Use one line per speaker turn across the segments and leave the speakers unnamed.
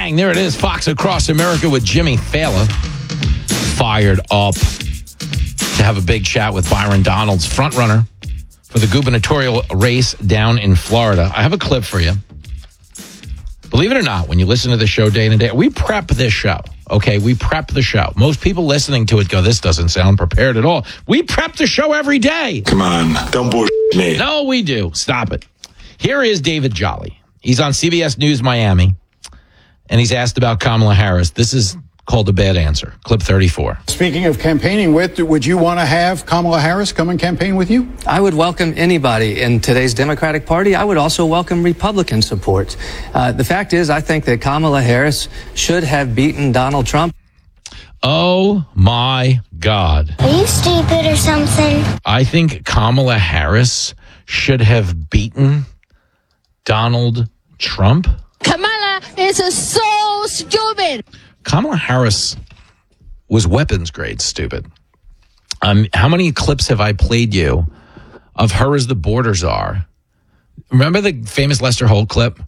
Bang, there it is. Fox Across America with Jimmy Fallon. Fired up to have a big chat with Byron Donalds, frontrunner for the gubernatorial race down in Florida. I have a clip for you. Believe it or not, when you listen to the show day in and day, we prep this show. Okay, we prep the show. Most people listening to it go, this doesn't sound prepared at all. We prep the show every day.
Come on, don't bullshit me.
No, we do. Stop it. Here is David Jolly. He's on CBS News Miami, and he's asked about Kamala Harris. This is called a bad answer. Clip 34.
Speaking of campaigning with, would you want to have Kamala Harris come and campaign with you?
I would welcome anybody in today's Democratic Party. I would also welcome Republican support. The fact is, I think that Kamala Harris should have beaten Donald Trump.
Oh, my God.
Are you stupid or something?
I think Kamala Harris should have beaten Donald Trump.
Kamala is so stupid.
Kamala Harris was weapons grade stupid. How many clips have I played you of her as the border czar? Remember the famous Lester Holt clip?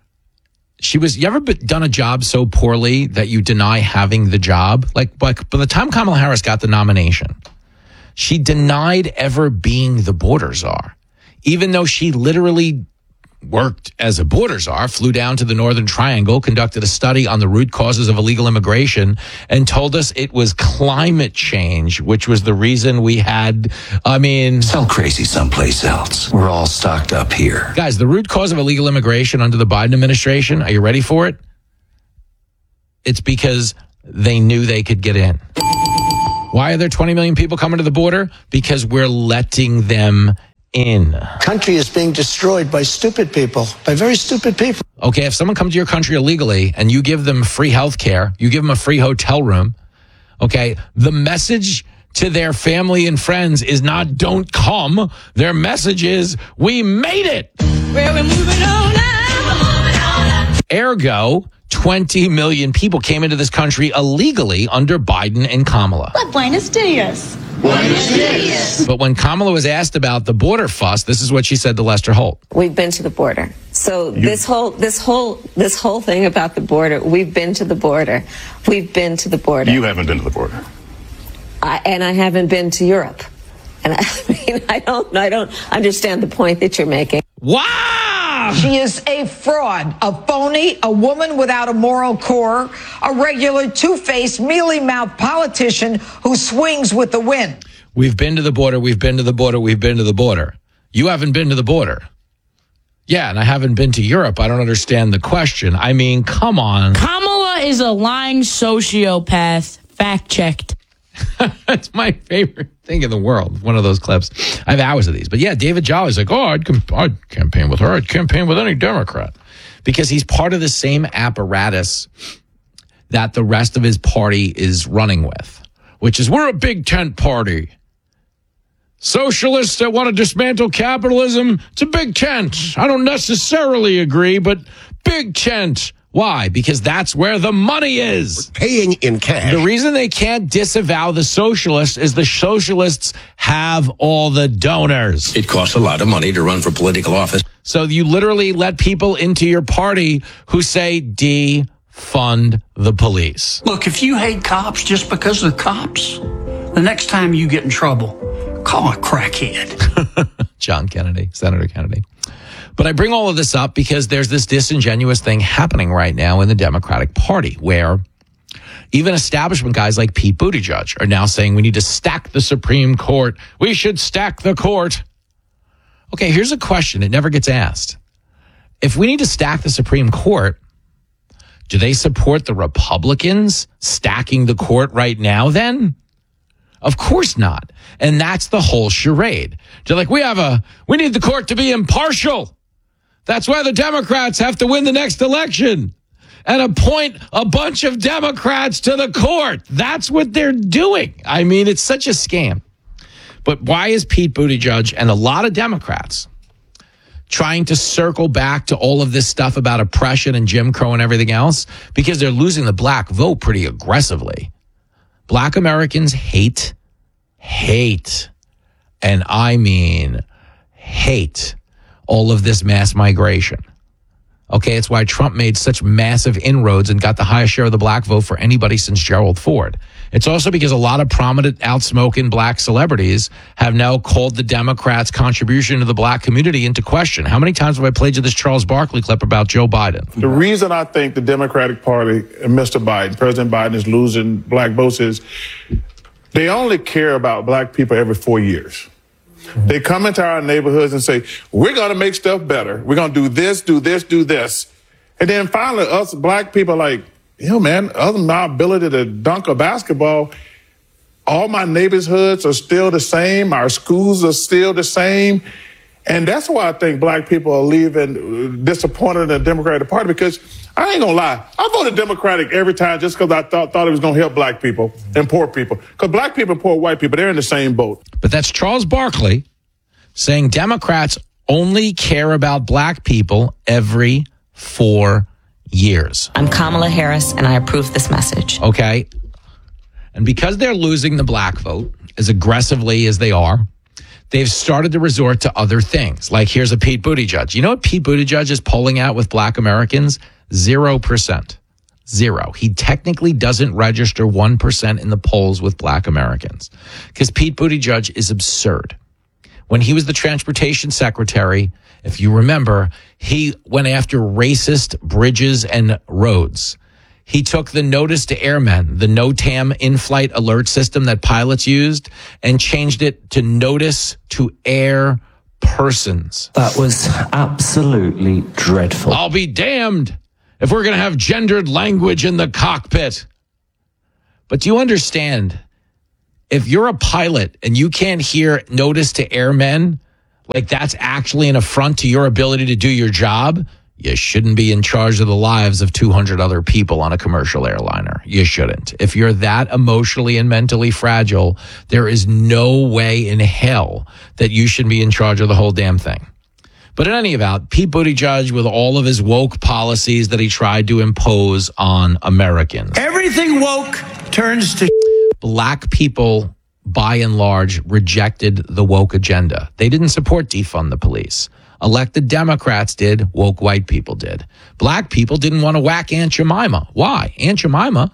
You ever done a job so poorly that you deny having the job? Like by the time Kamala Harris got the nomination, she denied ever being the border czar, even though she literally worked as a border czar, flew down to the Northern Triangle, conducted a study on the root causes of illegal immigration, and told us it was climate change, which was the reason we had,
Sell crazy someplace else. We're all stocked up here.
Guys, the root cause of illegal immigration under the Biden administration, are you ready for it? It's because they knew they could get in. Why are there 20 million people coming to the border? Because we're letting them in.
Country is being destroyed by stupid people, by very stupid people.
Okay, if someone comes to your country illegally and you give them free health care, you give them a free hotel room, okay, the message to their family and friends is not don't come. Their message is we made it.
We're moving on now.
Ergo, 20 million people came into this country illegally under Biden and Kamala.
Buenos dias.
But when Kamala was asked about the border fuss, this is what she said to Lester Holt.
We've been to the border. So this whole thing about the border, we've been to the border. We've been to the border.
You haven't been to the border.
And I haven't been to Europe. And I don't understand the point that you're making.
Wow!
She is a fraud, a phony, a woman without a moral core, a regular two-faced, mealy-mouthed politician who swings with the wind.
We've been to the border, we've been to the border, we've been to the border. You haven't been to the border. Yeah, and I haven't been to Europe. I don't understand the question. I mean, come on.
Kamala is a lying sociopath. Fact checked.
That's my favorite thing in the world. One of those clips. I have hours of these. But yeah, David Jolly's like, I'd campaign with her. I'd campaign with any Democrat. Because he's part of the same apparatus that the rest of his party is running with, which is we're a big tent party. Socialists that want to dismantle capitalism, it's a big tent. I don't necessarily agree, but big tent. Why? Because that's where the money is.
Paying in cash.
The reason they can't disavow the socialists is the socialists have all the donors.
It costs a lot of money to run for political office.
So you literally let people into your party who say defund the police.
Look, if you hate cops just because of the cops, the next time you get in trouble, call a crackhead.
John Kennedy, Senator Kennedy. But I bring all of this up because there's this disingenuous thing happening right now in the Democratic Party where even establishment guys like Pete Buttigieg are now saying we need to stack the Supreme Court. We should stack the court. Okay, here's a question. It never gets asked. If we need to stack the Supreme Court, do they support the Republicans stacking the court right now then? Of course not. And that's the whole charade. They're like, we need the court to be impartial. That's why the Democrats have to win the next election and appoint a bunch of Democrats to the court. That's what they're doing. I mean, it's such a scam. But why is Pete Buttigieg and a lot of Democrats trying to circle back to all of this stuff about oppression and Jim Crow and everything else? Because they're losing the black vote pretty aggressively. Black Americans hate, and I mean hate all of this mass migration. Okay, it's why Trump made such massive inroads and got the highest share of the black vote for anybody since Gerald Ford. It's also because a lot of prominent, outspoken black celebrities have now called the Democrats' contribution to the black community into question. How many times have I played you this Charles Barkley clip about Joe Biden?
The reason I think the Democratic Party and Mr. Biden, President Biden, is losing black votes is they only care about black people every 4 years. They come into our neighborhoods and say, we're going to make stuff better. We're going to do this, do this, do this. And then finally, us black people are like, man, other than my ability to dunk a basketball, all my neighborhoods are still the same. Our schools are still the same. And that's why I think black people are leaving disappointed in the Democratic Party, because I ain't going to lie. I voted Democratic every time just because I thought it was going to help black people and poor people. Because black people and poor white people, they're in the same boat.
But that's Charles Barkley saying Democrats only care about black people every 4 years.
I'm Kamala Harris, and I approve this message.
Okay. And because they're losing the black vote as aggressively as they are, they've started to resort to other things. Like, here's a Pete Buttigieg. You know what Pete Buttigieg is polling out with black Americans? 0%. Zero. He technically doesn't register 1% in the polls with black Americans because Pete Buttigieg is absurd. When he was the transportation secretary, if you remember, he went after racist bridges and roads. He took the notice to airmen, the NOTAM in-flight alert system that pilots used, and changed it to notice to air persons.
That was absolutely dreadful.
I'll be damned if we're going to have gendered language in the cockpit. But do you understand? If you're a pilot and you can't hear notice to airmen, like that's actually an affront to your ability to do your job, you shouldn't be in charge of the lives of 200 other people on a commercial airliner. You shouldn't. If you're that emotionally and mentally fragile, there is no way in hell that you should be in charge of the whole damn thing. But in any event, Pete Buttigieg, with all of his woke policies that he tried to impose on Americans.
Everything woke turns to
black people, by and large, rejected the woke agenda. They didn't support defund the police. Elected Democrats did. Woke white people did. Black people didn't want to whack Aunt Jemima. Why? Aunt Jemima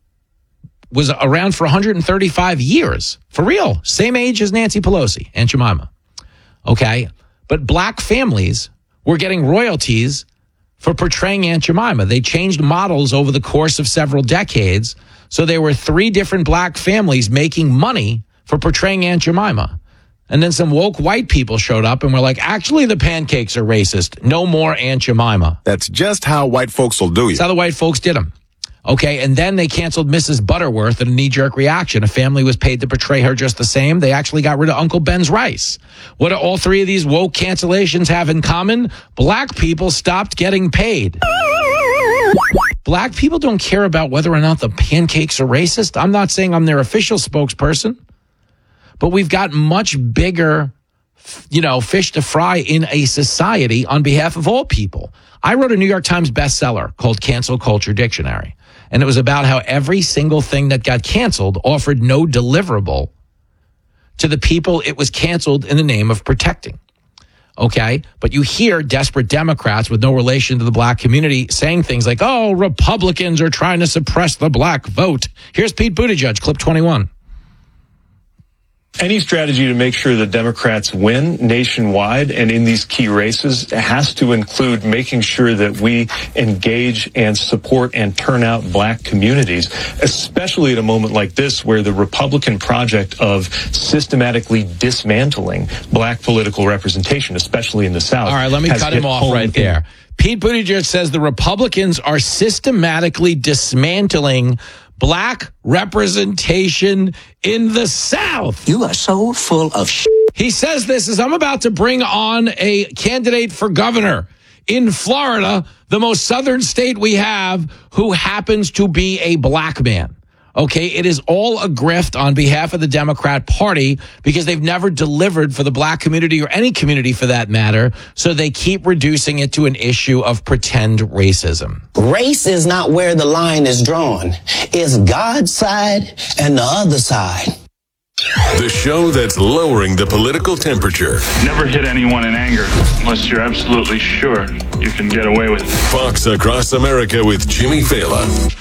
was around for 135 years. For real. Same age as Nancy Pelosi, Aunt Jemima. Okay? But black families were getting royalties for portraying Aunt Jemima. They changed models over the course of several decades. So there were 3 different black families making money for portraying Aunt Jemima. And then some woke white people showed up and were like, actually, the pancakes are racist. No more Aunt Jemima.
That's just how white folks will do you.
That's how the white folks did them. Okay, and then they canceled Mrs. Butterworth in a knee-jerk reaction. A family was paid to portray her just the same. They actually got rid of Uncle Ben's rice. What do all 3 of these woke cancellations have in common? Black people stopped getting paid. Black people don't care about whether or not the pancakes are racist. I'm not saying I'm their official spokesperson, but we've got much bigger, fish to fry in a society on behalf of all people. I wrote a New York Times bestseller called Cancel Culture Dictionary, and it was about how every single thing that got canceled offered no deliverable to the people it was canceled in the name of protecting. Okay, but you hear desperate Democrats with no relation to the black community saying things like, oh, Republicans are trying to suppress the black vote. Here's Pete Buttigieg, clip 21.
Any strategy to make sure that Democrats win nationwide and in these key races has to include making sure that we engage and support and turn out black communities, especially at a moment like this where the Republican project of systematically dismantling black political representation, especially in the South.
All right, let me cut him off right there. Pete Buttigieg says the Republicans are systematically dismantling black representation in the South.
You are so full of shit.
He says this as I'm about to bring on a candidate for governor in Florida, the most southern state we have, who happens to be a black man. Okay, it is all a grift on behalf of the Democrat Party because they've never delivered for the black community or any community for that matter. So they keep reducing it to an issue of pretend racism.
Race is not where the line is drawn. It's God's side and the other side.
The show that's lowering the political temperature.
Never hit anyone in anger unless you're absolutely sure you can get away with it.
Fox Across America with Jimmy Fallon.